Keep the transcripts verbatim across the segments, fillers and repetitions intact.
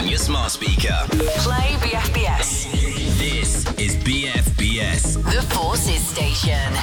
on your smart speaker. Play B F B S. This is B F B S. The Forces Station.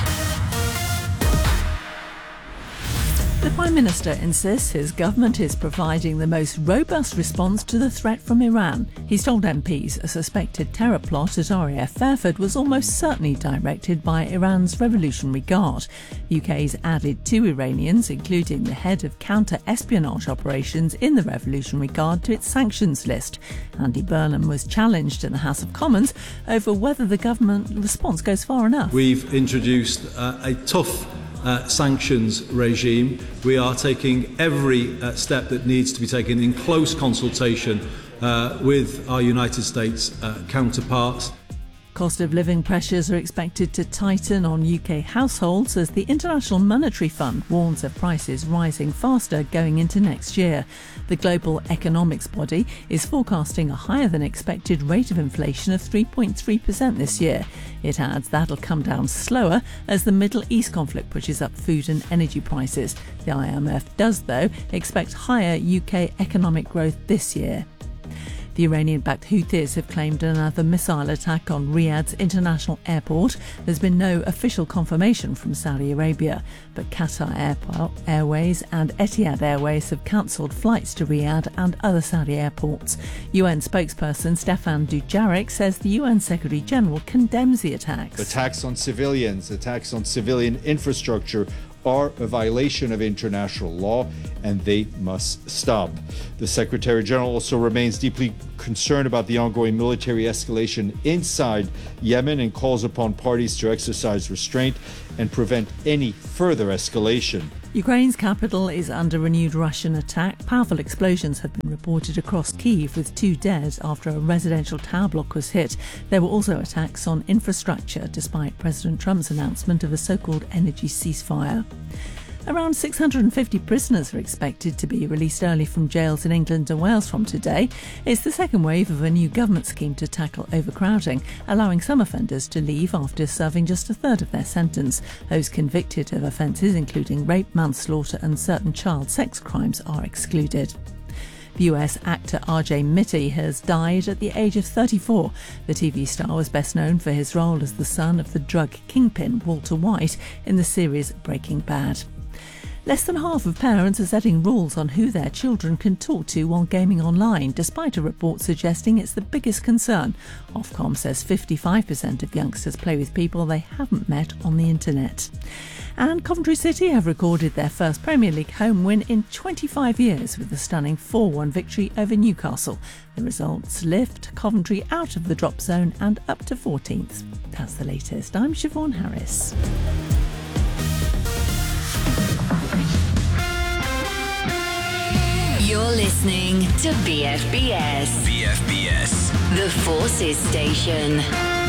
The Prime Minister insists his government is providing the most robust response to the threat from Iran. He's told M Ps a suspected terror plot at R A F Fairford was almost certainly directed by Iran's Revolutionary Guard. The U K's added two Iranians, including the head of counter-espionage operations in the Revolutionary Guard, to its sanctions list. Andy Burnham was challenged in the House of Commons over whether the government response goes far enough. We've introduced uh, a tough Uh, sanctions regime. We are taking every uh, step that needs to be taken in close consultation uh, with our United States uh, counterparts. Cost of living pressures are expected to tighten on U K households as the International Monetary Fund warns of prices rising faster going into next year. The global economics body is forecasting a higher than expected rate of inflation of three point three percent this year. It adds that'll come down slower as the Middle East conflict pushes up food and energy prices. The I M F does, though, expect higher U K economic growth this year. The Iranian-backed Houthis have claimed another missile attack on Riyadh's international airport. There's been no official confirmation from Saudi Arabia, but Qatar Airways and Etihad Airways have cancelled flights to Riyadh and other Saudi airports. U N spokesperson Stefan Dujarric says the U N Secretary-General condemns the attacks. Attacks on civilians, attacks on civilian infrastructure are a violation of international law and they must stop. The Secretary-General also remains deeply concerned about the ongoing military escalation inside Yemen and calls upon parties to exercise restraint and prevent any further escalation. Ukraine's capital is under renewed Russian attack. Powerful explosions have been reported across Kyiv, with two dead after a residential tower block was hit. There were also attacks on infrastructure, despite President Trump's announcement of a so-called energy ceasefire. Around six hundred fifty prisoners are expected to be released early from jails in England and Wales from today. It's the second wave of a new government scheme to tackle overcrowding, allowing some offenders to leave after serving just a third of their sentence. Those convicted of offences including rape, manslaughter and certain child sex crimes are excluded. The U S actor R J Mitte has died at the age of thirty-four. The T V star was best known for his role as the son of the drug kingpin Walter White in the series Breaking Bad. Less than half of parents are setting rules on who their children can talk to while gaming online, despite a report suggesting it's the biggest concern. Ofcom says fifty-five percent of youngsters play with people they haven't met on the internet. And Coventry City have recorded their first Premier League home win in twenty-five years with a stunning four one victory over Newcastle. The results lift Coventry out of the drop zone and up to fourteenth. That's the latest. I'm Siobhan Harris. You're listening to B F B S. B F B S. The Forces Station.